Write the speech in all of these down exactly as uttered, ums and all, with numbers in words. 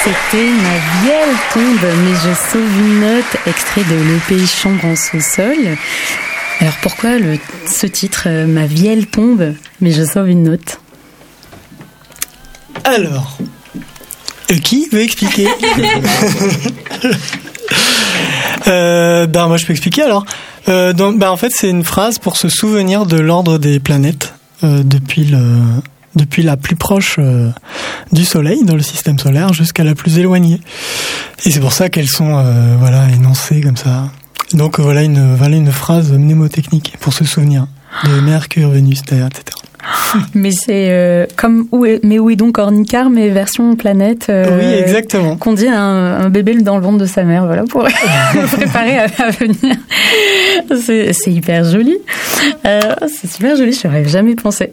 C'était Ma Vielle tombe, mais je sauve une note, extrait de l'E P Chambre en sous-sol. Alors pourquoi le, ce titre, Ma Vielle tombe, mais je sauve une note? Alors, euh, qui veut expliquer? euh, ben moi je peux expliquer alors. Euh, donc, ben, en fait c'est une phrase pour se souvenir de l'ordre des planètes euh, depuis le... depuis la plus proche euh, du Soleil dans le système solaire jusqu'à la plus éloignée. Et c'est pour ça qu'elles sont euh, voilà énoncées comme ça. Donc voilà une voilà une phrase mnémotechnique pour se souvenir de Mercure, Vénus, Terre, et cetera. Mais c'est euh, comme où est, mais où est donc Ornicar, mais version planète. Euh, oui, exactement. Qu'on dit un, un bébé dans le ventre de sa mère, voilà, pour me préparer à, à venir. C'est, c'est hyper joli. Euh, c'est super joli, je n'aurais jamais pensé.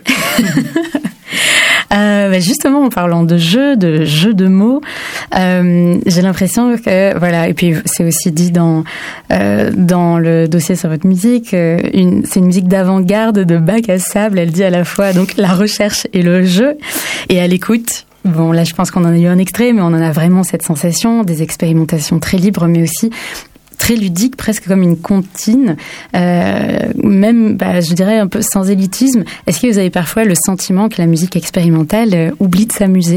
Euh, bah justement, en parlant de jeux, de jeux de mots, euh, j'ai l'impression que voilà, et puis c'est aussi dit dans euh, dans le dossier sur votre musique, euh, une, c'est une musique d'avant-garde de bac à sable. Elle dit à la fois donc la recherche et le jeu, et à l'écoute. Bon, là, je pense qu'on en a eu un extrait, mais on en a vraiment cette sensation, des expérimentations très libres, mais aussi très ludique, presque comme une comptine, euh, même, bah, je dirais, un peu sans élitisme. Est-ce que vous avez parfois le sentiment que la musique expérimentale euh, oublie de s'amuser?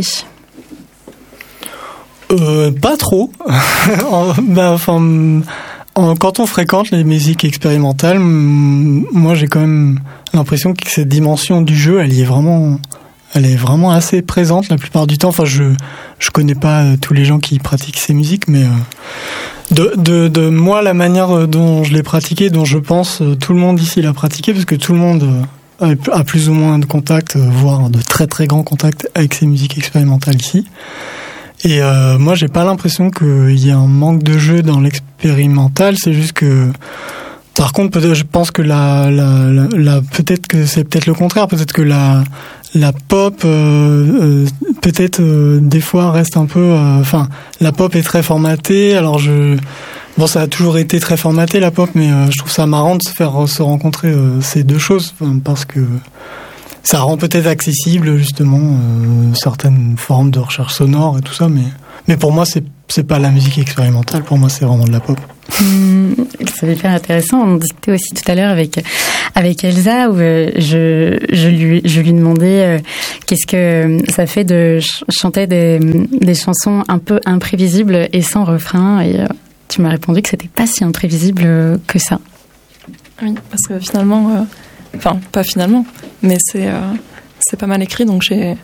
euh, Pas trop. en, bah, enfin, en, quand on fréquente les musiques expérimentales, moi j'ai quand même l'impression que cette dimension du jeu, elle y est vraiment... Elle est vraiment assez présente la plupart du temps. Enfin, je je connais pas euh, tous les gens qui pratiquent ces musiques, mais euh, de de de moi la manière dont je l'ai pratiquée, dont je pense euh, tout le monde ici l'a pratiquée, parce que tout le monde euh, a plus ou moins de contacts, euh, voire de très très grands contacts avec ces musiques expérimentales ici. Et euh, moi, j'ai pas l'impression qu'il y ait un manque de jeu dans l'expérimental. C'est juste que par contre, peut-être, je pense que la, la, la, la peut-être que c'est peut-être le contraire. Peut-être que la, la pop, euh, euh, peut-être euh, des fois reste un peu. Enfin, euh, la pop est très formatée. Alors je, bon, ça a toujours été très formaté la pop, mais euh, je trouve ça marrant de se faire se rencontrer euh, ces deux choses, parce que ça rend peut-être accessible justement euh, certaines formes de recherche sonore et tout ça, mais mais pour moi c'est c'est pas la musique expérimentale. Pour moi, c'est vraiment de la pop. Mmh, c'est hyper intéressant. On discutait aussi tout à l'heure avec avec Elsa, où euh, je je lui je lui demandais euh, qu'est-ce que ça fait de ch- chanter des des chansons un peu imprévisibles et sans refrain. Et euh, tu m'as répondu que c'était pas si imprévisible que ça. Oui, parce que finalement, euh, enfin pas finalement, mais c'est euh, c'est pas mal écrit. Donc j'ai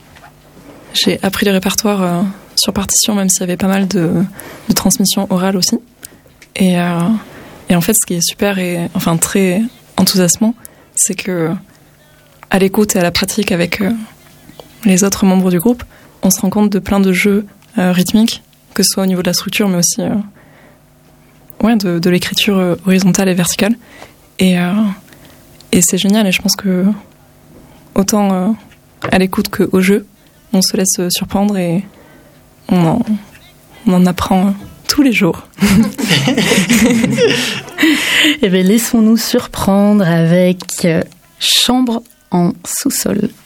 j'ai appris le répertoire euh, sur partition, même s'il y avait pas mal de de transmission orale aussi. Et, euh, et en fait, ce qui est super et enfin très enthousiasmant, c'est que à l'écoute et à la pratique avec euh, les autres membres du groupe, on se rend compte de plein de jeux euh, rythmiques, que ce soit au niveau de la structure, mais aussi euh, ouais, de, de l'écriture euh, horizontale et verticale. Et, euh, et c'est génial. Et je pense que autant euh, à l'écoute qu'au jeu, on se laisse surprendre et on en, on en apprend. Euh, tous les jours. Eh bien, laissons-nous surprendre avec Chambre en sous-sol.